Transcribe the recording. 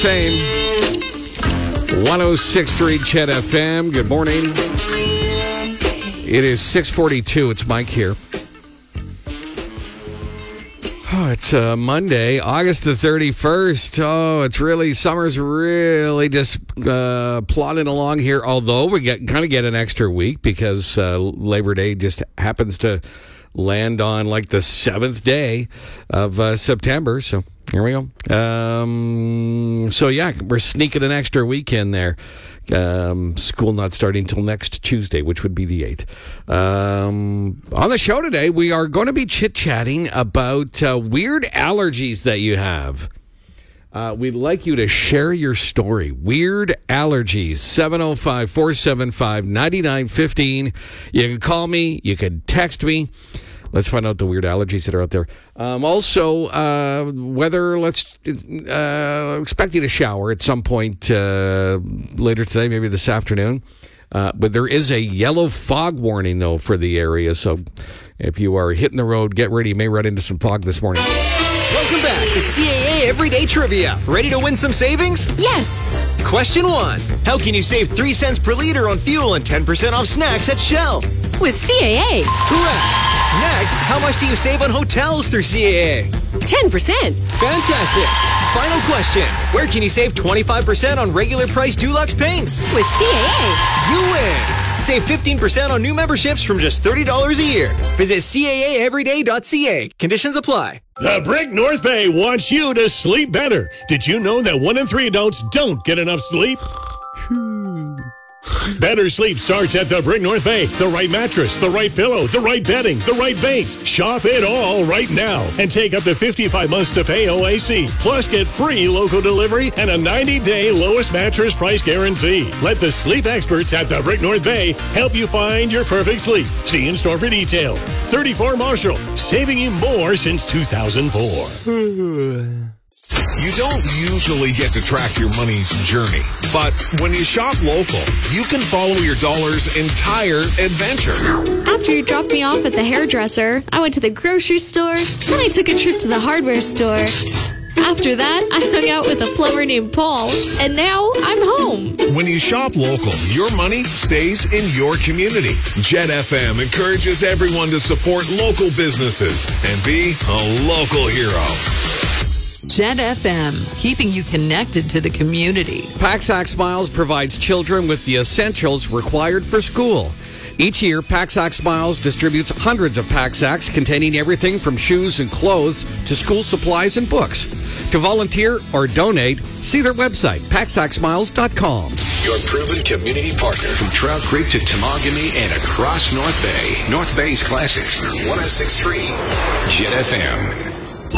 Fame. 106.3 Chet FM. Good morning. It is 6:42. It's Mike here. Oh, it's Monday, August the 31st. Oh, it's really, summer's really just plodding along here. Although we kind of get an extra week because Labor Day just happens to land on like the 7th day of September. So here we go. So yeah, we're sneaking an extra week in there. School not starting till next Tuesday, which would be the 8th. On the show today, we are going to be chit-chatting about weird allergies that you have. We'd like you to share your story. Weird allergies. 705-475-9915. You can call me. You can text me. Let's find out the weird allergies that are out there. Also, whether expect you to shower at some point later today, maybe this afternoon. But there is a yellow fog warning, though, for the area. So if you are hitting the road, get ready. You may run into some fog this morning. Welcome back to CAA Everyday Trivia. Ready to win some savings? Yes! Question 1. How can you save 3 cents per liter on fuel and 10% off snacks at Shell? With CAA. Correct. Next, how much do you save on hotels through CAA? 10%. Fantastic. Final question. Where can you save 25% on regular price Dulux paints? With CAA. You win. Save 15% on new memberships from just $30 a year. Visit CAAEveryday.ca. Conditions apply. The Brick North Bay wants you to sleep better. Did you know that 1 in 3 adults don't get enough sleep? Better sleep starts at the Brick North Bay. The right mattress, the right pillow, the right bedding, the right base. Shop it all right now and take up to 55 months to pay OAC. Plus, get free local delivery and a 90-day lowest mattress price guarantee. Let the sleep experts at the Brick North Bay help you find your perfect sleep. See in store for details. 34 Marshall, saving you more since 2004. You don't usually get to track your money's journey, but when you shop local, you can follow your dollar's entire adventure. After you dropped me off at the hairdresser, I went to the grocery store, then I took a trip to the hardware store. After that, I hung out with a plumber named Paul, and now I'm home. When you shop local, your money stays in your community. Jet FM encourages everyone to support local businesses and be a local hero. Jet FM, keeping you connected to the community. Paxac Smiles provides children with the essentials required for school. Each year, Paxac Smiles distributes hundreds of Paxacs containing everything from shoes and clothes to school supplies and books. To volunteer or donate, see their website, PaxacSmiles.com. Your proven community partner from Trout Creek to Temagami and across North Bay. North Bay's Classics, 106.3 Jet FM.